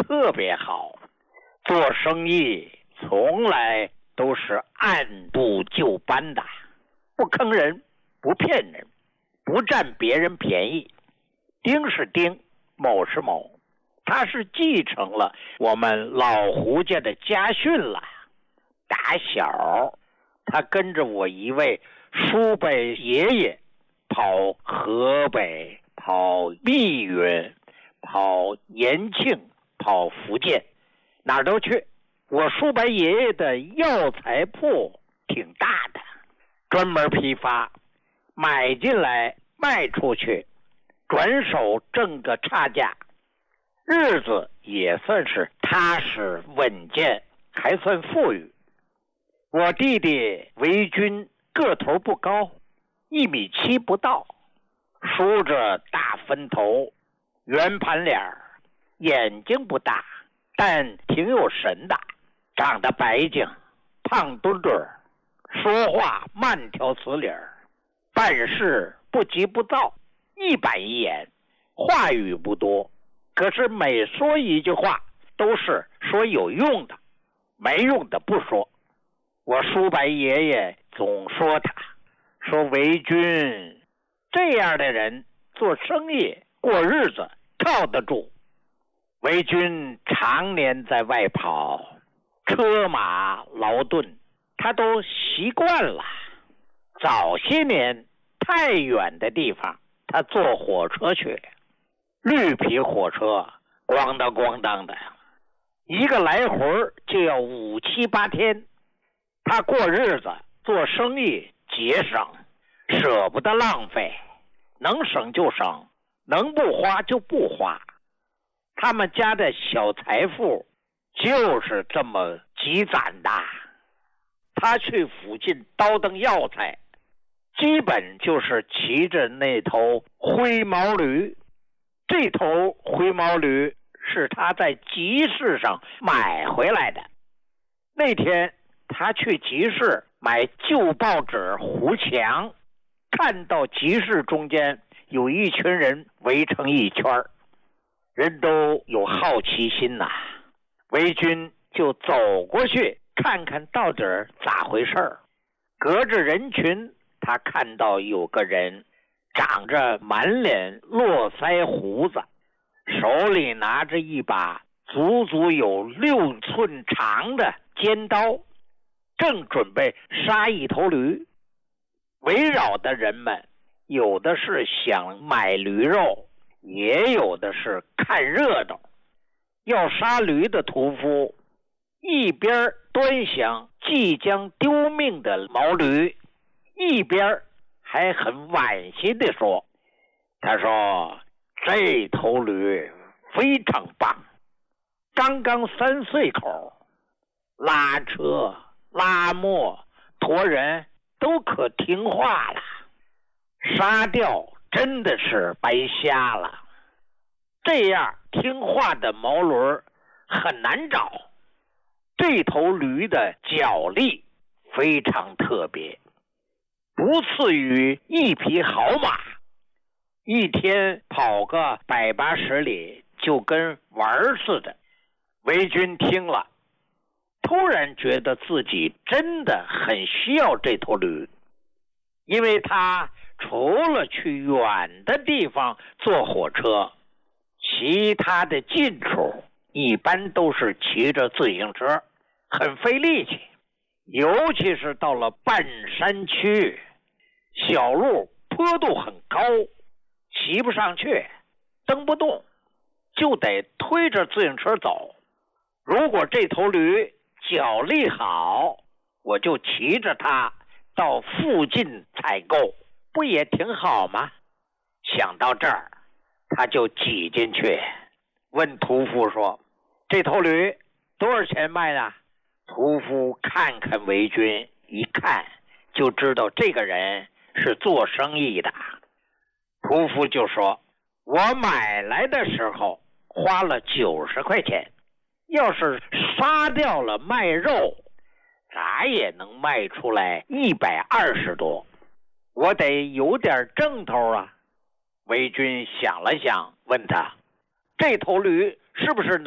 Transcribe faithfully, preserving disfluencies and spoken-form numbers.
特别好，做生意从来都是按部就班的，不坑人，不骗人，不占别人便宜。丁是丁，某是某，他是继承了我们老胡家的家训了。打小他跟着我一位叔伯爷爷跑河北，跑密云，跑延庆，跑福建，哪儿都去。我叔伯爷爷的药材铺挺大的，专门批发，买进来卖出去，转手挣个差价，日子也算是踏实稳健，还算富裕。我弟弟维军个头不高，一米七不到，梳着大分头，圆盘脸，眼睛不大，但挺有神的，长得白净，胖墩墩，说话慢条斯理，办事不急不躁，一板一眼，话语不多，可是每说一句话都是说有用的，没用的不说。我叔伯爷爷总说他，说维军这样的人做生意过日子靠得住。维军常年在外跑，车马劳顿，他都习惯了。早些年太远的地方他坐火车去，绿皮火车咣当咣当的，一个来回就要五七八天。他过日子做生意节省，舍不得浪费，能省就省，能不花就不花。他们家的小财富就是这么积攒的。他去附近倒腾药材，基本就是骑着那头灰毛驴。这头灰毛驴是他在集市上买回来的。那天他去集市买旧报纸糊墙，看到集市中间有一群人围成一圈，人都有好奇心呐、啊。维军就走过去看看到底咋回事。隔着人群，他看到有个人长着满脸络腮胡子，手里拿着一把足足有六寸长的尖刀，正准备杀一头驴。围绕的人们有的是想买驴肉，也有的是看热闹。要杀驴的屠夫一边端详即将丢命的毛驴，一边还很惋惜地说，他说这头驴非常棒，刚刚三岁口，拉车拉磨驮人都可听话了，杀掉真的是白瞎了。这样听话的毛驴很难找。这头驴的脚力非常特别，不次于一匹好马，一天跑个百八十里就跟玩似的。维军听了，突然觉得自己真的很需要这头驴，因为他除了去远的地方坐火车，其他的近处一般都是骑着自行车，很费力气。尤其是到了半山区，小路坡度很高，骑不上去，蹬不动，就得推着自行车走。如果这头驴脚力好，我就骑着它到附近采购，不也挺好吗？想到这儿，他就挤进去，问屠夫说，这头驴多少钱卖的？屠夫看看维军，一看就知道这个人是做生意的。屠夫就说，我买来的时候花了九十块钱，要是杀掉了卖肉，咋也能卖出来一百二十多，我得有点挣头啊。维军想了想，问他，这头驴是不是能